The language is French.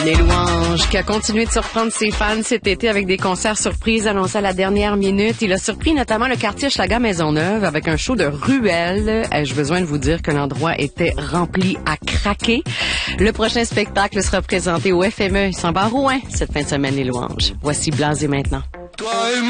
Les Louanges, qui a continué de surprendre ses fans cet été avec des concerts surprises annoncés à la dernière minute. Il a surpris notamment le quartier Hochelaga-Maisonneuve avec un show de ruelles. Ai-je besoin de vous dire que l'endroit était rempli à craquer? Le prochain spectacle sera présenté au FME. Il s'en va à Rouen cette fin de semaine, les Louanges. Voici Blasé maintenant. Toi et